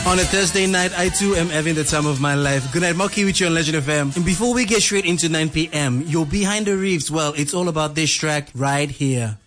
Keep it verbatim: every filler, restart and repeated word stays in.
On a Thursday night, I too am having the time of my life. Good night, Moki with you on Legend F M. And before we get straight into nine p.m., you're behind the reefs. Well, it's all about this track right here.